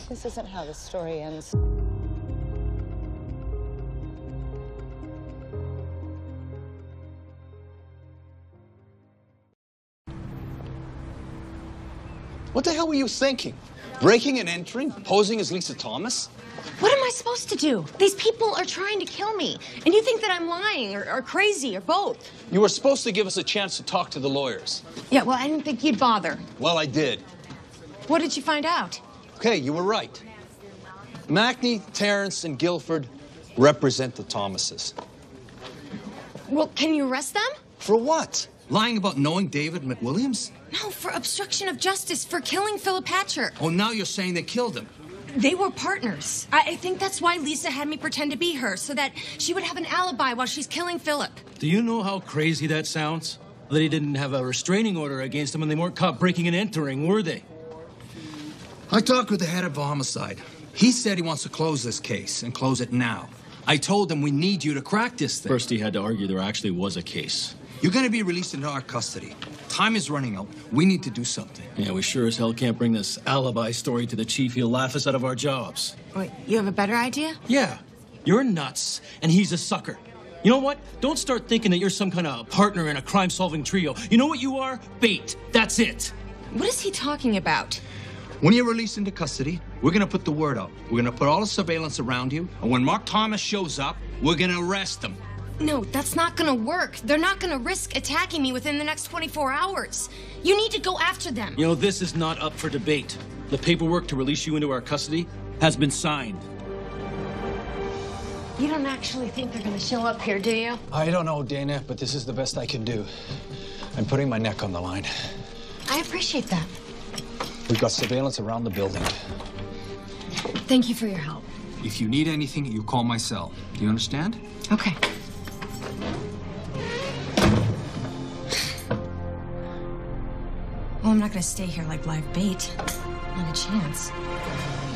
This isn't how the story ends. What the hell were you thinking? Breaking and entering? Posing as Lisa Thomas? What am I supposed to do? These people are trying to kill me. And you think that I'm lying or crazy or both. You were supposed to give us a chance to talk to the lawyers. Yeah, well, I didn't think you'd bother. Well, I did. What did you find out? Okay, you were right. Mackney, Terrence, and Guilford represent the Thomases. Well, can you arrest them? For what? Lying about knowing David McWilliams? No, for obstruction of justice, for killing Philip Hatcher. Oh, now you're saying they killed him. They were partners. I think that's why Lisa had me pretend to be her, so that she would have an alibi while she's killing Philip. Do you know how crazy that sounds? That he didn't have a restraining order against him and they weren't caught breaking and entering, were they? I talked with the head of homicide. He said he wants to close this case and close it now. I told him we need you to crack this thing. First, he had to argue there actually was a case. You're going to be released into our custody. Time is running out. We need to do something. Yeah, we sure as hell can't bring this alibi story to the chief. He'll laugh us out of our jobs. Wait, you have a better idea? Yeah, you're nuts, and he's a sucker. You know what? Don't start thinking that you're some kind of partner in a crime-solving trio. You know what you are? Bait. That's it. What is he talking about? When you're released into custody, we're going to put the word out. We're going to put all the surveillance around you. And when Mark Thomas shows up, we're going to arrest him. No, that's not gonna work. They're not gonna risk attacking me within the next 24 hours. You need to go after them. You know, this is not up for debate. The paperwork to release you into our custody has been signed. You don't actually think they're gonna show up here, do you? I don't know, Dana, but this is the best I can do. I'm putting my neck on the line. I appreciate that. We've got surveillance around the building. Thank you for your help. If you need anything, you call my cell. Do you understand? Okay. Well, I'm not gonna stay here like live bait. Not a chance.